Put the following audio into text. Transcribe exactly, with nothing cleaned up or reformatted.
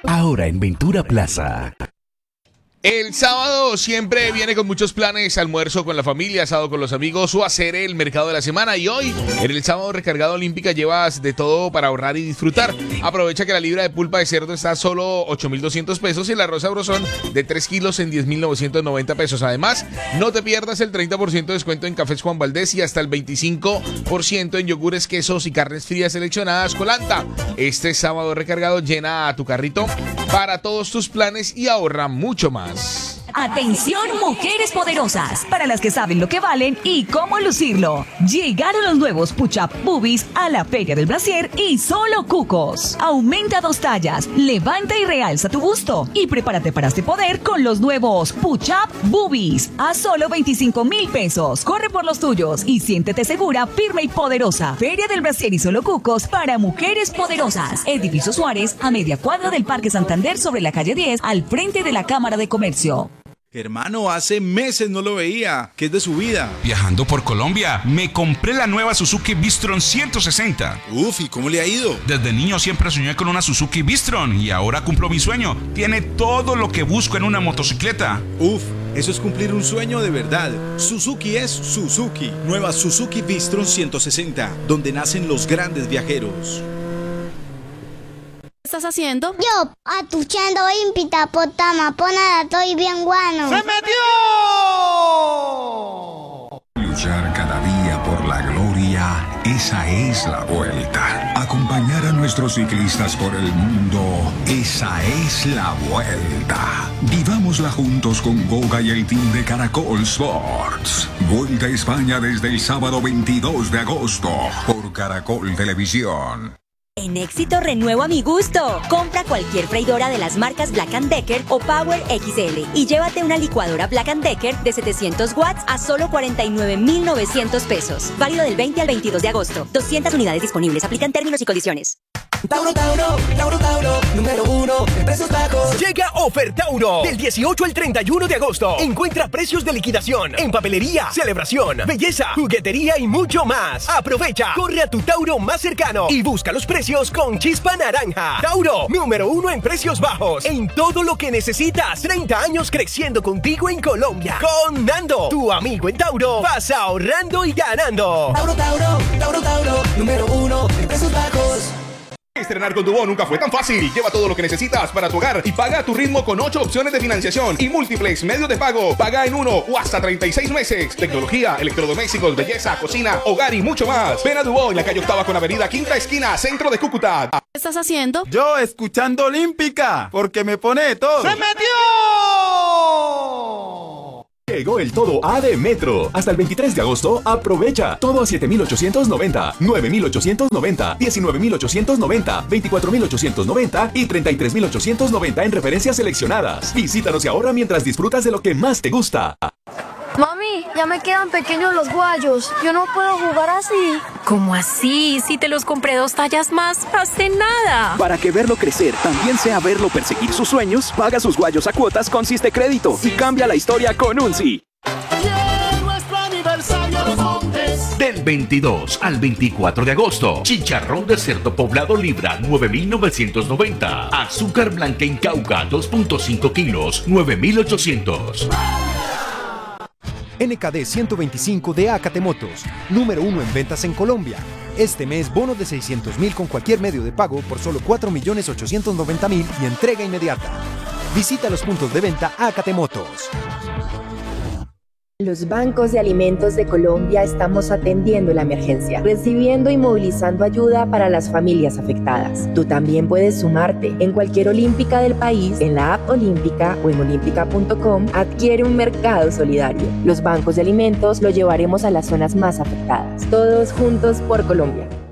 ahora en Ventura Plaza. El sábado siempre viene con muchos planes: almuerzo con la familia, asado con los amigos o hacer el mercado de la semana. Y hoy, en el sábado recargado Olímpica, llevas de todo para ahorrar y disfrutar. Aprovecha que la libra de pulpa de cerdo está a solo ocho mil doscientos pesos y el arroz sabrosón de tres kilos en diez mil novecientos noventa pesos. Además, no te pierdas el treinta por ciento de descuento en cafés Juan Valdés y hasta el veinticinco por ciento en yogures, quesos y carnes frías seleccionadas Colanta. Este sábado recargado llena tu carrito para todos tus planes y ahorra mucho más. Atención, mujeres poderosas, para las que saben lo que valen y cómo lucirlo. Llegaron los nuevos Push-Up Boobies a la Feria del Brasier y solo cucos. Aumenta dos tallas, levanta y realza tu busto y prepárate para este poder con los nuevos Push-Up Boobies a solo veinticinco mil pesos. Corre por los tuyos y siéntete segura, firme y poderosa. Feria del Brasier y solo cucos para mujeres poderosas. Edificio Suárez, a media cuadra del Parque Santander, sobre la calle diez, al frente de la Cámara de Comercio. Hermano, hace meses no lo veía. ¿Qué es de su vida? Viajando por Colombia, me compré la nueva Suzuki Bistron ciento sesenta. Uf, ¿y cómo le ha ido? Desde niño siempre soñé con una Suzuki Bistron y ahora cumplo mi sueño. Tiene todo lo que busco en una motocicleta. Uf, eso es cumplir un sueño de verdad. Suzuki es Suzuki. Nueva Suzuki Bistron ciento sesenta, donde nacen los grandes viajeros. ¿Qué estás haciendo? Yo, atuchando impita potama, ponada, estoy bien guano. ¡Se metió! Luchar cada día por la gloria, esa es la vuelta. Acompañar a nuestros ciclistas por el mundo, esa es la vuelta. Vivámosla juntos con Goga y el team de Caracol Sports. Vuelta a España desde el sábado veintidós de agosto por Caracol Televisión. En Éxito renuevo a mi gusto. Compra cualquier freidora de las marcas Black and Decker o Power X L y llévate una licuadora Black and Decker de setecientos watts a solo cuarenta y nueve mil novecientos pesos. Válido del veinte al veintidós de agosto. doscientas unidades disponibles. Aplican términos y condiciones. Tauro, Tauro, Tauro, Tauro, número uno en precios bajos. Llega Ofertauro del dieciocho al treinta y uno de agosto. Encuentra precios de liquidación en papelería, celebración, belleza, juguetería y mucho más. Aprovecha, corre a tu Tauro más cercano y busca los precios con chispa naranja. Tauro, número uno en precios bajos en todo lo que necesitas. treinta años creciendo contigo en Colombia. Con Nando, tu amigo en Tauro, vas ahorrando y ganando. Tauro, Tauro, Tauro, Tauro, número uno en precios bajos. Estrenar con Dubó nunca fue tan fácil. Lleva todo lo que necesitas para tu hogar y paga a tu ritmo con ocho opciones de financiación y múltiples medios de pago. Paga en uno o hasta treinta y seis meses. Tecnología, electrodomésticos, belleza, cocina, hogar y mucho más. Ven a Dubó en la calle Octava con Avenida Quinta Esquina, centro de Cúcuta. ¿Qué estás haciendo? Yo escuchando Olímpica, porque me pone de todo. ¡Se metió! Llegó el todo A de Metro. Hasta el veintitrés de agosto, aprovecha. Todo a siete mil ochocientos noventa, nueve mil ochocientos noventa, diecinueve mil ochocientos noventa, veinticuatro mil ochocientos noventa y treinta y tres mil ochocientos noventa en referencias seleccionadas. Visítanos y ahorra mientras disfrutas de lo que más te gusta. Mami, ya me quedan pequeños los guayos. Yo no puedo jugar así. ¿Cómo así? Si te los compré dos tallas más hace nada. Para que verlo crecer también sea verlo perseguir sus sueños, paga sus guayos a cuotas con Siste Crédito y cambia la historia con un sí. Del veintidós al veinticuatro de agosto, chicharrón de cerdo poblado libra nueve mil novecientos noventa, azúcar blanca en Cauca dos punto cinco kilos nueve mil ochocientos. N K D ciento veinticinco de Acate Motos, número uno en ventas en Colombia. Este mes, bonos de seiscientos mil con cualquier medio de pago por solo cuatro millones ochocientos noventa mil y entrega inmediata. Visita los puntos de venta Acate Motos. Los bancos de alimentos de Colombia estamos atendiendo la emergencia, recibiendo y movilizando ayuda para las familias afectadas. Tú también puedes sumarte. En cualquier olímpica del país, en la app Olímpica o en olímpica punto com, adquiere un mercado solidario. Los bancos de alimentos lo llevaremos a las zonas más afectadas. Todos juntos por Colombia.